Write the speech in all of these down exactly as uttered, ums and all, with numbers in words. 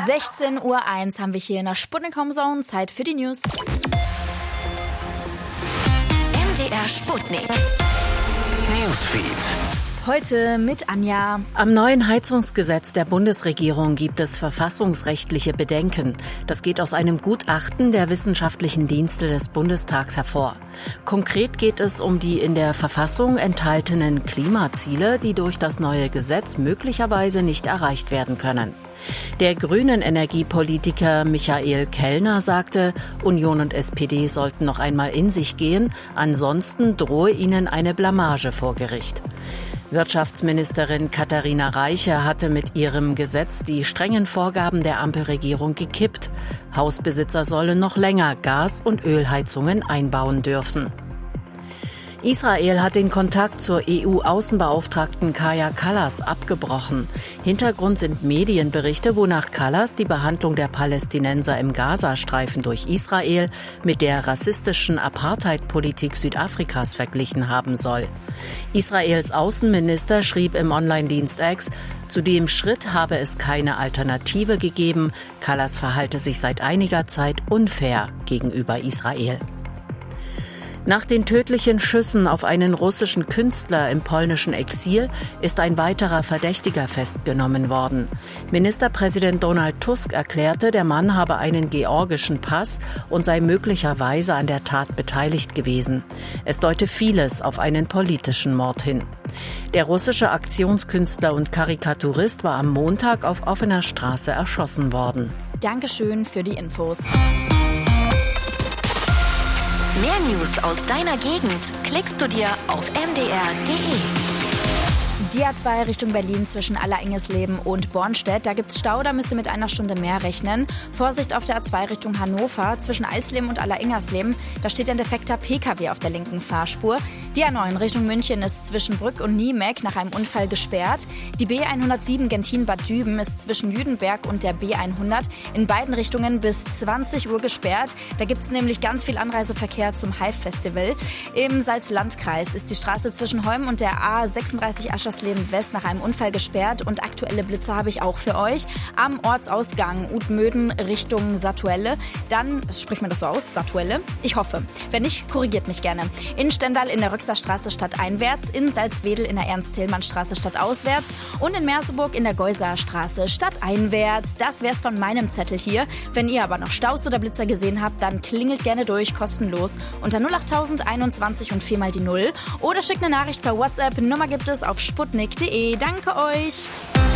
sechzehn Uhr eins haben wir hier in der Sputnik Home Zone. Zeit für die News. M D R Sputnik Newsfeed. Heute mit Anja. Am neuen Heizungsgesetz der Bundesregierung gibt es verfassungsrechtliche Bedenken. Das geht aus einem Gutachten der wissenschaftlichen Dienste des Bundestags hervor. Konkret geht es um die in der Verfassung enthaltenen Klimaziele, die durch das neue Gesetz möglicherweise nicht erreicht werden können. Der grünen Energiepolitiker Michael Kellner sagte, Union und S P D sollten noch einmal in sich gehen, ansonsten drohe ihnen eine Blamage vor Gericht. Wirtschaftsministerin Katharina Reiche hatte mit ihrem Gesetz die strengen Vorgaben der Ampelregierung gekippt. Hausbesitzer sollen noch länger Gas- und Ölheizungen einbauen dürfen. Israel hat den Kontakt zur E U-Außenbeauftragten Kaja Kallas abgebrochen. Hintergrund sind Medienberichte, wonach Kallas die Behandlung der Palästinenser im Gazastreifen durch Israel mit der rassistischen Apartheid-Politik Südafrikas verglichen haben soll. Israels Außenminister schrieb im Online-Dienst X, zu dem Schritt habe es keine Alternative gegeben. Kallas verhalte sich seit einiger Zeit unfair gegenüber Israel. Nach den tödlichen Schüssen auf einen russischen Künstler im polnischen Exil ist ein weiterer Verdächtiger festgenommen worden. Ministerpräsident Donald Tusk erklärte, der Mann habe einen georgischen Pass und sei möglicherweise an der Tat beteiligt gewesen. Es deute vieles auf einen politischen Mord hin. Der russische Aktionskünstler und Karikaturist war am Montag auf offener Straße erschossen worden. Dankeschön für die Infos. Mehr News aus deiner Gegend klickst du dir auf m d r punkt d e. Die A zwei Richtung Berlin zwischen Alleringsleben und Bornstedt. Da gibt's Stau, da müsst ihr mit einer Stunde mehr rechnen. Vorsicht auf der A zwei Richtung Hannover zwischen Alsleben und Alleringersleben. Da steht ein defekter P K W auf der linken Fahrspur. Die A neun Richtung München ist zwischen Brück und Niemek nach einem Unfall gesperrt. Die B hundertsieben Gentin-Bad Düben ist zwischen Jüdenberg und der B hundert in beiden Richtungen bis zwanzig Uhr gesperrt. Da gibt's nämlich ganz viel Anreiseverkehr zum Hive-Festival. Im Salzlandkreis ist die Straße zwischen Holm und der A sechsunddreißig Aschersleben West nach einem Unfall gesperrt und aktuelle Blitze habe ich auch für euch. Am Ortsausgang Utmöden Richtung Satuelle. Dann, spricht man das so aus, Satuelle? Ich hoffe. Wenn nicht, korrigiert mich gerne. In Stendal in der Röxerstraße stadteinwärts, in Salzwedel in der Ernst-Thälmann-Straße stadtauswärts und in Merseburg in der Geuserstraße stadteinwärts. Das wär's von meinem Zettel hier. Wenn ihr aber noch Staus oder Blitzer gesehen habt, dann klingelt gerne durch, kostenlos unter null acht einundzwanzig und viermal die Null oder schickt eine Nachricht per WhatsApp. Nummer gibt es auf sputnik punkt d e. Danke euch.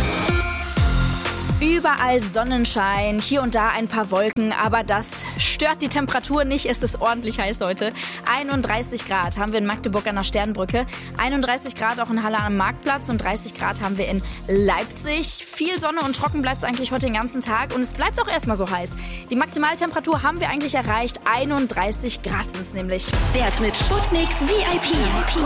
Überall Sonnenschein, hier und da ein paar Wolken, aber das stört die Temperatur nicht. Es ist ordentlich heiß heute. einunddreißig Grad haben wir in Magdeburg an der Sternbrücke, einunddreißig Grad auch in Halle am Marktplatz und dreißig Grad haben wir in Leipzig. Viel Sonne und trocken bleibt es eigentlich heute den ganzen Tag und es bleibt auch erstmal so heiß. Die Maximaltemperatur haben wir eigentlich erreicht, einunddreißig Grad sind es nämlich. Wert mit Sputnik V I P.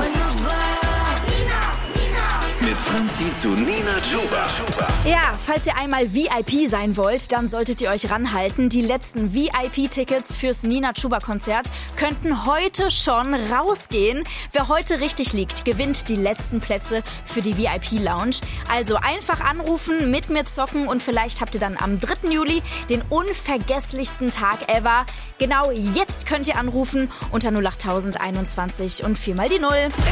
Mit Franzi zu Nina Chuba. Ja, falls ihr einmal V I P sein wollt, dann solltet ihr euch ranhalten. Die letzten V I P-Tickets fürs Nina Chuba-Konzert könnten heute schon rausgehen. Wer heute richtig liegt, gewinnt die letzten Plätze für die V I P-Lounge. Also einfach anrufen, mit mir zocken und vielleicht habt ihr dann am dritten Juli den unvergesslichsten Tag ever. Genau jetzt könnt ihr anrufen unter null acht einundzwanzig und viermal die Null.